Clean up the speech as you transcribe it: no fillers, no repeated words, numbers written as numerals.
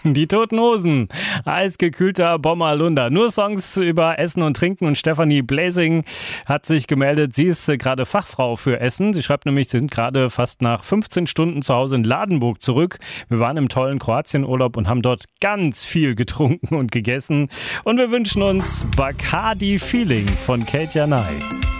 Die Toten Hosen, eisgekühlter Bommerlunder. Nur Songs über Essen und Trinken und Stefanie Blasing hat sich gemeldet. Sie ist gerade Fachfrau für Essen. Sie schreibt nämlich, sie sind gerade fast nach 15 Stunden zu Hause in Ladenburg zurück. Wir waren im tollen Kroatienurlaub und haben dort ganz viel getrunken und gegessen. Und wir wünschen uns Bacardi Feeling von Kate Janay.